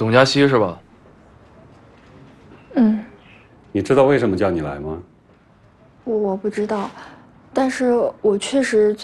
董佳熙是吧？ 嗯， 你知道为什么叫你来吗？ 我不知道，但是我确实